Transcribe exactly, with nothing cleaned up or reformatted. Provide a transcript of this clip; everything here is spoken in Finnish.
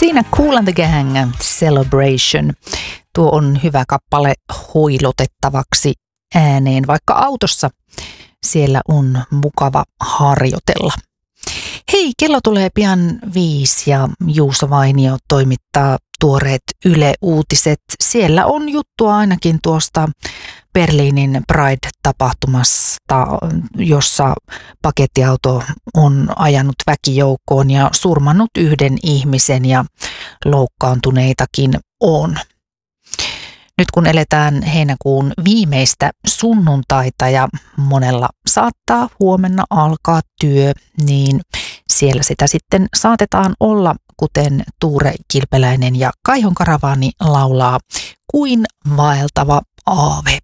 Siinä Kool and the Gang, Celebration. Tuo on hyvä kappale hoilotettavaksi ääneen, vaikka autossa siellä on mukava harjoitella. Hei, kello tulee pian viisi ja Juuso Vainio toimittaa tuoreet Yle-uutiset. Siellä on juttua ainakin tuosta Berliinin Pride-tapahtumasta, jossa pakettiauto on ajanut väkijoukkoon ja surmannut yhden ihmisen ja loukkaantuneitakin on. Nyt kun eletään heinäkuun viimeistä sunnuntaita ja monella saattaa huomenna alkaa työ, niin siellä sitä sitten saatetaan olla, kuten Tuure Kilpeläinen ja Kaihon Karavaani laulaa, kuin vaeltava aave.